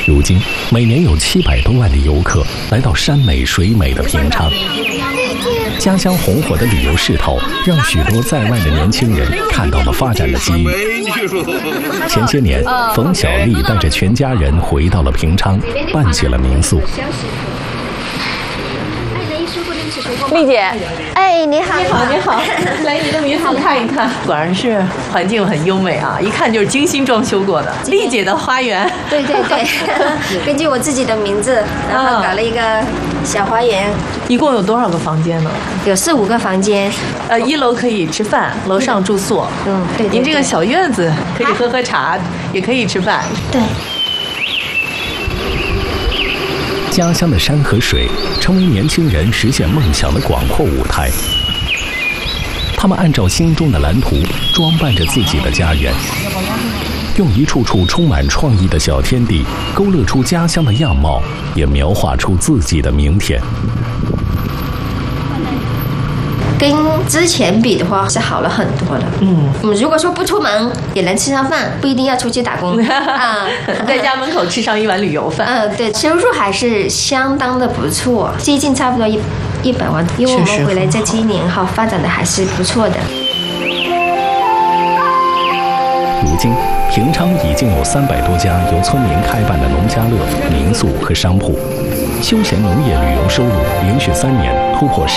如今，每年有700多万的游客来到山美水美的平昌。家乡红火的旅游势头，让许多在外的年轻人看到了发展的机遇。前些年，冯小丽带着全家人回到了平昌，办起了民宿。 丽姐， 哎，你好， 你好，你好，来你的民宿看一看，果然是环境很优美啊，一看就是精心装修过的。丽姐的花园， 对对对，根据我自己的名字，然后搞了一个小花园。 一共有多少个房间呢？ 有4、5个房间。 1楼可以吃饭，楼上住宿。 对。 您这个小院子可以喝茶，也可以吃饭。 对。 家乡的山和水成为年轻人实现梦想的广阔舞台。他们按照心中的蓝图装扮着自己的家园，用一处处充满创意的小天地勾勒出家乡的样貌，也描画出自己的明天。 跟之前比的话是好了很多的。如果说不出门也能吃上饭，不一定要出去打工啊， 在家门口吃上一碗旅游饭。 对，收入还是相当的不错，接近差不多100万，因为我们回来这7年哈，发展的还是不错的。 如今，平昌已经有300多家由村民开办的农家乐、民宿和商铺，休闲农业旅游收入连续3年突破